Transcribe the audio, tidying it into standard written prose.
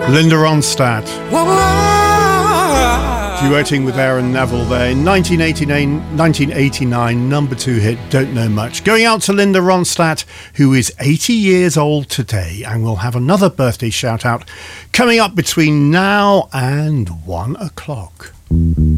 Linda Ronstadt. Duetting with Aaron Neville there in 1989, number 2 hit, Don't Know Much. Going out to Linda Ronstadt, who is 80 years old today, and we'll have another birthday shout out coming up between now and 1 o'clock.